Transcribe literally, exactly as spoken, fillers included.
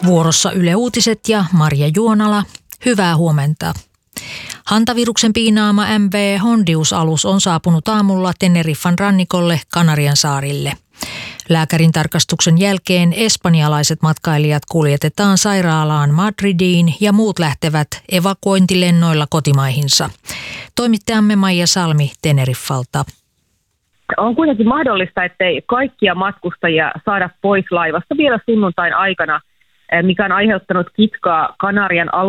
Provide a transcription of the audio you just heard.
Vuorossa Yle Uutiset ja Marja Juonala. Hyvää huomenta. Hantaviruksen piinaama M V Hondius-alus on saapunut aamulla Teneriffan rannikolle Kanarian saarille. Lääkärin tarkastuksen jälkeen espanjalaiset matkailijat kuljetetaan sairaalaan Madridiin ja muut lähtevät evakuointilennoilla kotimaihinsa. Toimittajamme Maija Salmi Teneriffalta. On kuitenkin mahdollista, ettei kaikkia matkustajia saada pois laivasta vielä sunnuntain aikana, mikä on aiheuttanut kitkaa Kanarian alueella.